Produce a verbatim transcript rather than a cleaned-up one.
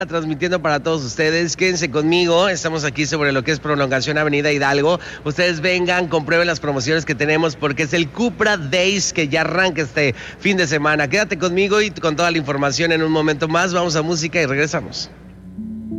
transmitiendo para todos ustedes. Quédense conmigo, estamos aquí sobre lo que es Prolongación Avenida Hidalgo. Ustedes vengan, comprueben las promociones que tenemos porque es el Cupra Days que ya arranca este fin de semana. Quédate conmigo y con toda la información en un momento más. Vamos a música y regresamos.